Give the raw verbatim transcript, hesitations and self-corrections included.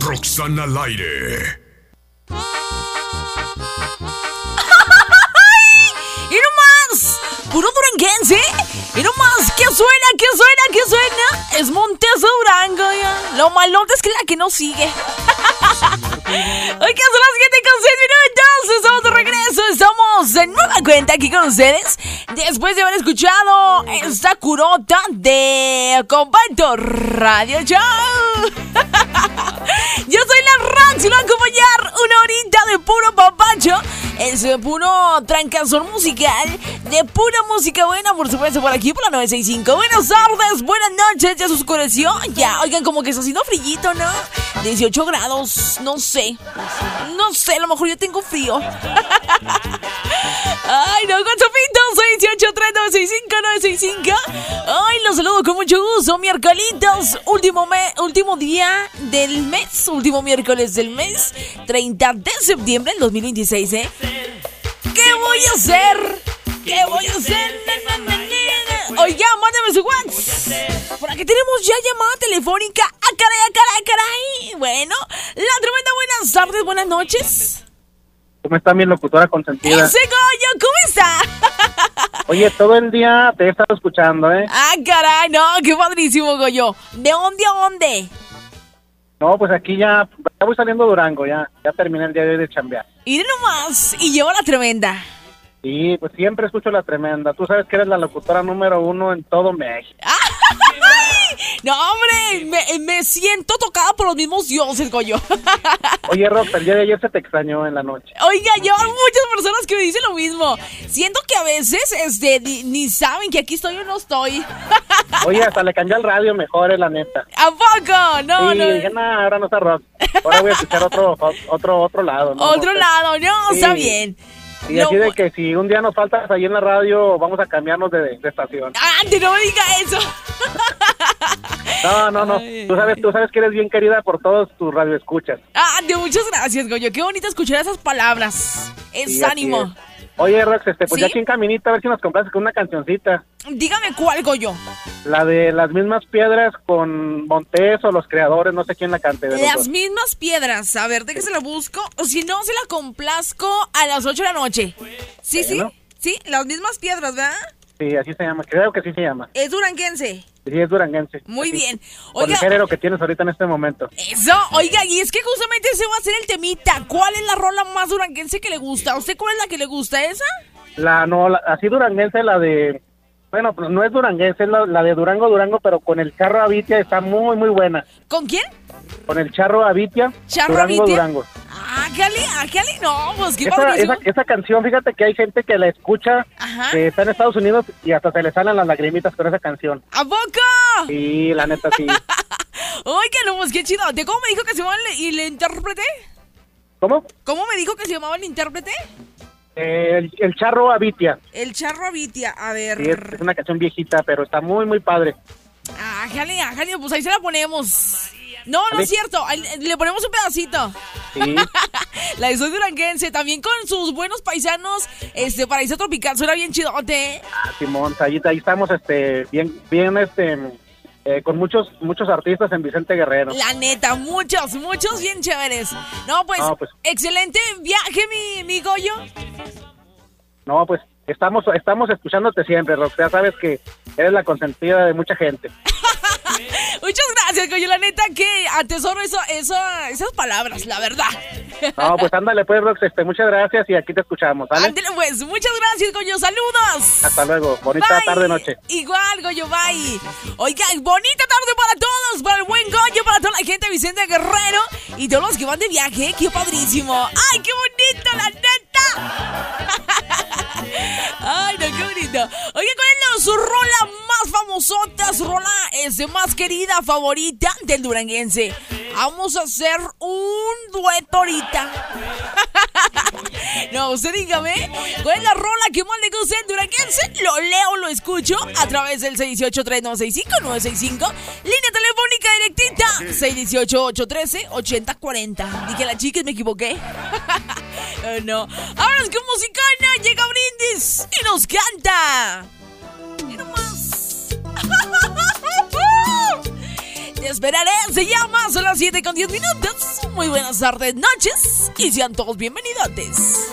Roxana al aire. ¡Y no más! ¡Puro duranguense! ¡Y no más! ¿Qué suena? ¿Qué suena? ¿Qué suena? Es Montes de Durango, ya. Lo malote es que la que no sigue. Hoy que son las siete con seis minutos. Estamos de regreso. Estamos de nueva cuenta aquí con ustedes. Después de haber escuchado esta curota de Comparto Radio Show. Yo soy la Rox y lo voy a acompañar una horita de puro papacho. Es de puro trancazón musical, de pura música buena, por supuesto, por aquí por la nueve sesenta y cinco. Buenas tardes, buenas noches, ya se oscureció. Ya, oigan, como que está haciendo frillito, ¿no? dieciocho grados, no sé. No sé, a lo mejor yo tengo frío. Ay, no, con Sopito, seis dieciocho, tres nueve seis cinco, nueve seis cinco. Ay, los saludo con mucho gusto, miércolitos, último, me, último día del mes, último miércoles del mes, treinta de septiembre del dos mil veintiséis, ¿eh? ¿Qué voy a hacer? ¿Qué voy a hacer? Oiga, mándame su WhatsApp. Por aquí tenemos ya llamada telefónica. ¡Ah, caray, ah, caray, caray! Bueno, la tremenda buenas tardes, buenas noches. ¿Cómo está mi locutora consentida? ¡Ese Goyo! ¿Cómo está? Oye, todo el día te he estado escuchando, ¿eh? ¡Ah, caray! No, qué padrísimo, Goyo. ¿De dónde a dónde? No, pues aquí ya, ya voy saliendo de Durango, ya. Ya terminé el día de hoy de chambear. Y nomás, y llevo la tremenda. Sí, pues siempre escucho la tremenda. Tú sabes que eres la locutora número uno en todo México. No, hombre, me, me siento tocada por los mismos dioses, Goyo. Oye, Rox, el día de ayer se te extrañó en la noche. Oiga, yo hay muchas personas que me dicen lo mismo. Siento que a veces este, ni, ni saben que aquí estoy o no estoy. Oye, hasta le cambié al radio mejor, es la neta. ¿A poco? No, sí, no. dije, no, ahora no está Rox. Ahora voy a escuchar otro, otro, otro lado, ¿no? Otro no, lado, no, sí. Está bien. Y no, así de que si un día nos faltas ahí en la radio, vamos a cambiarnos de, de estación. ¡Ande, no me diga eso! No, no, no. Ay, tú sabes, tú sabes que eres bien querida por todos tus radioescuchas. ¡Ande, muchas gracias, Goyo! Qué bonito escuchar esas palabras. Es sí, ánimo. Es. Oye, Rox, este, pues ¿Sí? ya aquí en caminita, a ver si nos complaces con una cancioncita. Dígame cuál, Goyo. La de Las Mismas Piedras con Montes o Los Creadores, no sé quién la cante. De Las los mismas piedras. A ver, ¿de qué se la busco? O si no, se la complazco a las ocho de la noche. Sí, bueno. sí. Sí, Las mismas piedras, ¿verdad? Sí, así se llama, creo que sí se llama. Es duranguense. Sí, es duranguense. Muy así, bien. Por el Oiga, género que tienes ahorita en este momento. eso, oiga, y es que justamente ese va a ser el temita. ¿Cuál es la rola más duranguense que le gusta? ¿A usted cuál es la que le gusta? ¿Esa? La, no, la, así duranguense, la de... Bueno, pues no es duranguense, es la, la de Durango, Durango, pero con el Charro Avitia está muy, muy buena. ¿Con quién? Con el Charro Avitia, ¿Charro Durango, Avitia? Durango. Ah, ¿qué ali? ¿Ah, qué ali? No, pues qué Esa, padrísimo. esa, esa canción, fíjate que hay gente que la escucha, Ajá. que está en Estados Unidos y hasta se le salen las lagrimitas con esa canción. ¿A poco? Sí, la neta sí. Oiga, no, pues qué chido. ¿De cómo me dijo que se llamaba el, el intérprete? ¿Cómo? ¿Cómo me dijo que se llamaba el intérprete? Eh, el, el Charro Avitia. El Charro Avitia, a ver. Sí, es, es una canción viejita, pero está muy, muy padre. Ah, jale, ah, jale, pues ahí se la ponemos. No, no ¿Sí? es cierto. Ahí le ponemos un pedacito. Sí. La de Soy Duranguense, también con sus buenos paisanos, este, Paraíso Tropical, suena bien chidote. Ah, Simón, ahí, ahí estamos, este, bien, bien, este, eh, con muchos, muchos artistas en Vicente Guerrero. La neta, muchos, muchos bien chéveres. No, pues, No, pues. excelente viaje, mi, mi Goyo. No, pues, estamos, estamos escuchándote siempre, Rox. Ya sabes que eres la consentida de mucha gente. Muchas gracias, Goyo, la neta que atesoro eso, eso, esas palabras, la verdad. No, pues ándale pues, Rox, este, muchas gracias y aquí te escuchamos, ¿vale? Ándale pues, muchas gracias, Goyo, saludos. Hasta luego, bonita Bye. tarde, noche. Igual, Goyo, bye. Oiga, bonita tarde para todos, para el buen Goyo, para toda la gente de Vicente Guerrero y todos los que van de viaje, qué padrísimo. ¡Ay, qué bonito, la neta! Ay, no, qué bonito. Oiga, ¿cuál es su rola más famosota, su rola este, más querida, favorita del duranguense? Vamos a hacer un dueto ahorita. No, usted dígame, ¿cuál es la rola que más le gusta el duranguense? Lo leo, lo escucho a través del seis uno ocho, tres nueve seis cinco, nueve seis cinco. Línea telefónica directita, seis uno ocho, ocho uno tres, ocho cero cuatro cero. Dije la chica y me equivoqué. uh, no. Ahora es que musicana llega Brindis y nos canta. Y nomás. Te esperaré, se llama, son las siete con diez minutos. Muy buenas tardes, noches y sean todos bienvenidos.